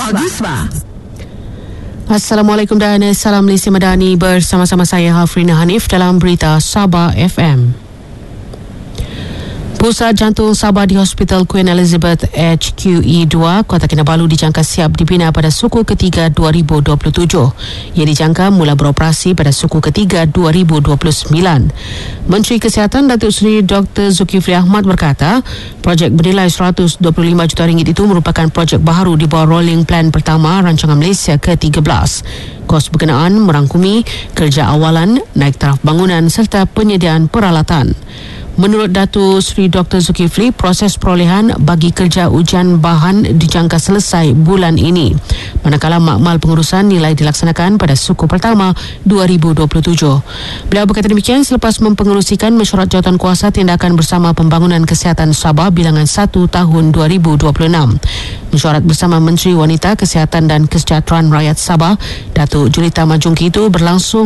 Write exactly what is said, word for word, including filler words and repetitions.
Pagi Spa. Assalamualaikum dan salam Malaysia Madani, bersama-sama saya Hafrina Hanif dalam berita Sabah F M. Pusat Jantung Sabah di Hospital Queen Elizabeth H Q E dua, Kota Kinabalu dijangka siap dibina pada suku ketiga dua ribu dua puluh tujuh. Ia dijangka mula beroperasi pada suku ketiga dua ribu dua puluh sembilan. Menteri Kesihatan Datuk Seri Doktor Zulkifli Ahmad berkata, projek bernilai seratus dua puluh lima juta ringgit itu merupakan projek baharu di bawah Rolling Plan pertama Rancangan Malaysia ke tiga belas. Kos berkenaan merangkumi kerja awalan, naik taraf bangunan serta penyediaan peralatan. Menurut Datuk Seri Doktor Zulkifli, proses perolehan bagi kerja ujian bahan dijangka selesai bulan ini, manakala makmal pengurusan nilai dilaksanakan pada suku pertama dua ribu dua puluh tujuh. Beliau berkata demikian selepas mempengerusikan mesyuarat jawatankuasa tindakan bersama pembangunan kesihatan Sabah bilangan satu tahun dua ribu dua puluh enam. Mesyuarat bersama Menteri Wanita, Kesihatan dan Kesejahteraan Rakyat Sabah, Datuk Julita Majungki itu berlangsung